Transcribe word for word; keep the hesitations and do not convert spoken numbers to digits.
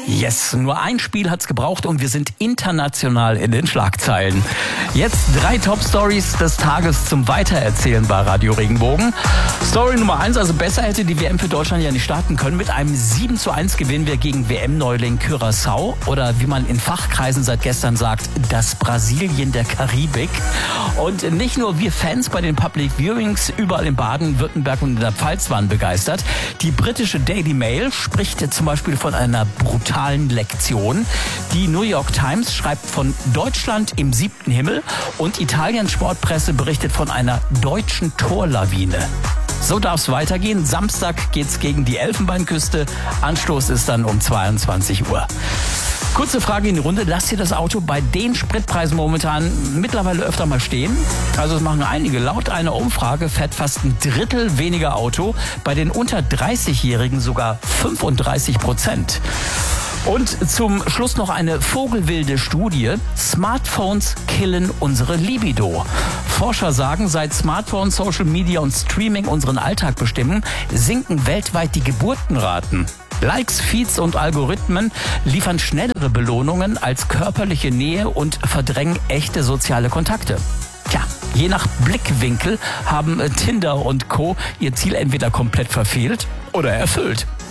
Yes, nur ein Spiel hat's gebraucht und wir sind international in den Schlagzeilen. Jetzt drei Top-Stories des Tages zum Weitererzählen bei Radio Regenbogen. Story Nummer eins, also besser hätte die W M für Deutschland ja nicht starten können. Mit einem sieben zu eins gewinnen wir gegen W M-Neuling Curaçao oder wie man in Fachkreisen seit gestern sagt, das Brasilien der Karibik. Und nicht nur wir Fans bei den Public Viewings überall in Baden-Württemberg und in der Pfalz waren begeistert. Die britische Daily Mail spricht zum Beispiel von einer brutalen Lektion. Die New York Times schreibt von Deutschland im siebten Himmel und Italiens Sportpresse berichtet von einer deutschen Torlawine. So darf es weitergehen. Samstag geht's gegen die Elfenbeinküste. Anstoß ist dann um zweiundzwanzig Uhr. Kurze Frage in die Runde. Lasst ihr das Auto bei den Spritpreisen momentan mittlerweile öfter mal stehen? Also es machen einige. Laut einer Umfrage fährt fast ein Drittel weniger Auto. Bei den unter dreißigjährigen sogar fünfunddreißig Prozent. Und zum Schluss noch eine vogelwilde Studie. Smartphones killen unsere Libido. Forscher sagen, seit Smartphones, Social Media und Streaming unseren Alltag bestimmen, sinken weltweit die Geburtenraten. Likes, Feeds und Algorithmen liefern schnellere Belohnungen als körperliche Nähe und verdrängen echte soziale Kontakte. Tja, je nach Blickwinkel haben Tinder und Co. ihr Ziel entweder komplett verfehlt oder erfüllt.